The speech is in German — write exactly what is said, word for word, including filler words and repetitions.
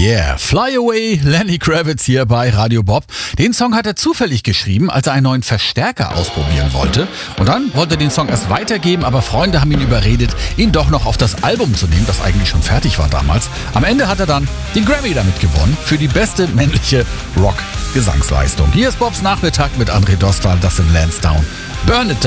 Yeah, Fly Away, Lenny Kravitz hier bei Radio Bob. Den Song hat er zufällig geschrieben, als er einen neuen Verstärker ausprobieren wollte. Und dann wollte er den Song erst weitergeben, aber Freunde haben ihn überredet, ihn doch noch auf das Album zu nehmen, das eigentlich schon fertig war damals. Am Ende hat er dann den Grammy damit gewonnen für die beste männliche Rock-Gesangsleistung. Hier ist Bobs Nachmittag mit André Dostal, das in Lansdowne. Burn It